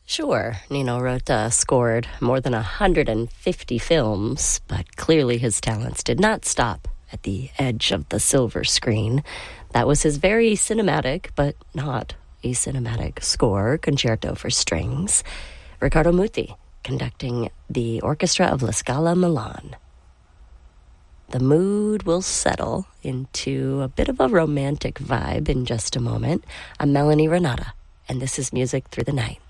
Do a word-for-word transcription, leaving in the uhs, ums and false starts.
Sure, Nino Rota scored more than one hundred fifty films, but clearly his talents did not stop at the edge of the silver screen. That was his very cinematic, but not a cinematic score, Concerto for Strings. Riccardo Muti conducting the Orchestra of La Scala Milan. The mood will settle into a bit of a romantic vibe in just a moment. I'm Melanie Renata, and this is Music Through the Night.